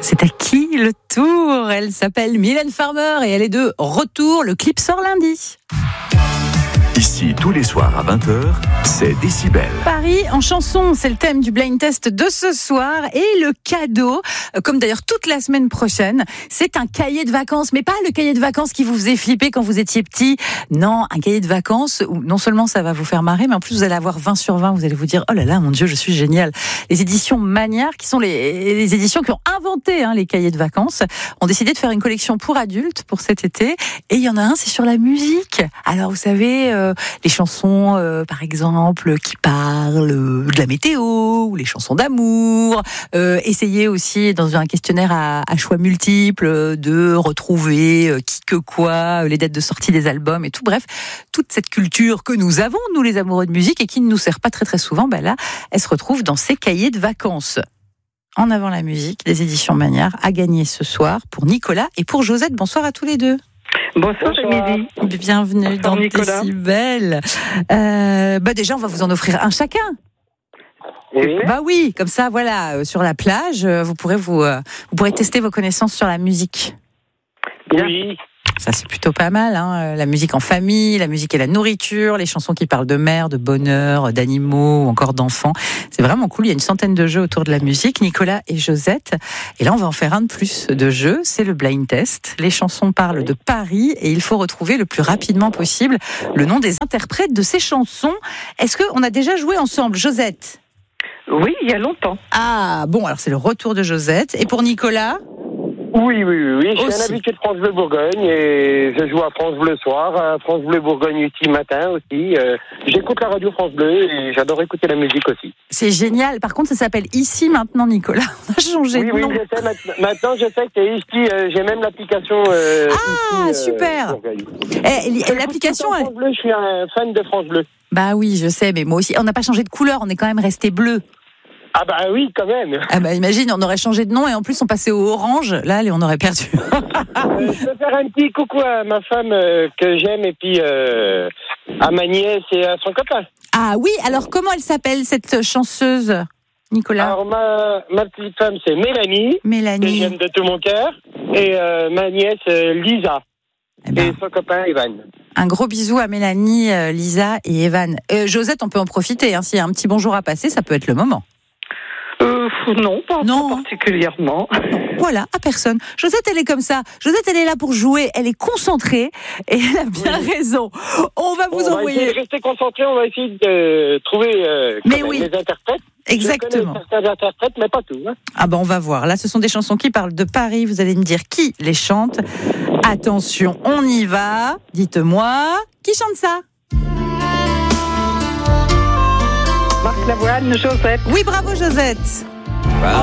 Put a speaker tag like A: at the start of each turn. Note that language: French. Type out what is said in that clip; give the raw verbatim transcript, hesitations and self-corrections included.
A: C'est à qui le tour? Elle s'appelle Mylène Farmer et elle est de retour. Le clip sort lundi.
B: Ici, tous les soirs à vingt heures, c'est Décibel.
A: Paris en chanson, c'est le thème du blind test de ce soir. Et le cadeau, comme d'ailleurs toute la semaine prochaine, c'est un cahier de vacances. Mais pas le cahier de vacances qui vous faisait flipper quand vous étiez petit. Non, un cahier de vacances où non seulement ça va vous faire marrer, mais en plus vous allez avoir vingt sur vingt. Vous allez vous dire, oh là là, mon Dieu, je suis génial. Les éditions Manière, qui sont les, les éditions qui ont inventé hein, les cahiers de vacances, ont décidé de faire une collection pour adultes pour cet été. Et il y en a un, c'est sur la musique. Alors vous savez... Euh, les chansons, euh, par exemple, qui parlent euh, de la météo, ou les chansons d'amour. Euh, essayez aussi, dans un questionnaire à, à choix multiples, de retrouver euh, qui que quoi, les dates de sortie des albums et tout. Bref, toute cette culture que nous avons, nous les amoureux de musique, et qui ne nous sert pas très très souvent, bah là, elle se retrouve dans ces cahiers de vacances. En avant la musique, des éditions Manière, à gagner ce soir pour Nicolas et pour Josette. Bonsoir à tous les deux.
C: Bonsoir, Émilie.
A: Bienvenue Bonsoir, dans
C: Nicolas.
A: Décibel. Euh, bah déjà, on va vous en offrir un chacun.
C: Oui.
A: Bah oui, comme ça, voilà, euh, sur la plage, euh, vous pourrez vous, euh, vous pourrez tester vos connaissances sur la musique.
C: Oui.
A: Ça, c'est plutôt pas mal, hein. La musique en famille, la musique et la nourriture, les chansons qui parlent de mer, de bonheur, d'animaux ou encore d'enfants. C'est vraiment cool. Il y a une centaine de jeux autour de la musique. Nicolas et Josette. Et là, on va en faire un de plus de jeux. C'est le blind test. Les chansons parlent de Paris et il faut retrouver le plus rapidement possible le nom des interprètes de ces chansons. Est-ce qu'on a déjà joué ensemble, Josette?
C: Oui, il y a longtemps.
A: Ah, bon, alors c'est le retour de Josette. Et pour Nicolas?
D: Oui, oui, oui, oui. Je suis
A: Aussi.
D: un habitué de France Bleu Bourgogne et je joue à France Bleu soir, à France Bleu Bourgogne ici matin aussi. Euh, j'écoute la radio France Bleu et j'adore écouter la musique aussi.
A: C'est génial. Par contre, ça s'appelle Ici maintenant, Nicolas. On a changé
D: Oui,
A: de
D: oui,
A: nom.
D: je sais. Maintenant, maintenant, je sais que c'est ici. Euh, j'ai même l'application. Euh,
A: Ah,
D: ici, euh,
A: super.
D: Bourgogne.
A: Eh, li- l'application,
D: J'écoute tout le temps
A: elle...
D: France Bleu, je suis un fan de France Bleu.
A: Bah oui, je sais, mais moi aussi. On n'a pas changé de couleur, on est quand même resté bleu.
D: Ah bah oui, quand même.
A: Ah bah imagine, on aurait changé de nom et en plus on passait au orange. Là, allez, on aurait perdu.
D: Euh, je peux faire un petit coucou à ma femme euh, que j'aime et puis euh, à ma nièce et à son copain.
A: Ah oui, alors comment elle s'appelle cette chanceuse, Nicolas?
D: Alors ma, ma petite femme c'est Mélanie, que
A: Mélanie.
D: j'aime de tout mon cœur, et euh, ma nièce euh, Lisa,
A: Eh ben,
D: et son copain Evan.
A: un gros bisou à Mélanie, euh, Lisa et Evan. Euh, Josette, on peut en profiter. Hein, s'il y a un petit bonjour à passer, ça peut être le moment.
C: Euh, non, pas,
A: Non.
C: pas particulièrement.
A: Voilà, à personne. Josette, elle est comme ça. Josette, elle est là pour jouer. Elle est concentrée et elle a bien
D: Oui.
A: raison. On va vous
D: Bon, on va essayer
A: envoyer.
D: de rester concentrés, on va essayer de trouver euh,
A: Mais
D: quand même
A: oui.
D: les interprètes.
A: Exactement.
D: Je connais certains interprètes, mais pas tout. Hein.
A: Ah ben on va voir. Là, ce sont des chansons qui parlent de Paris. Vous allez me dire qui les chante. Attention, on y va. Dites-moi, qui chante ça?
C: Marc Lavoine, Josette.
A: Oui, bravo Josette.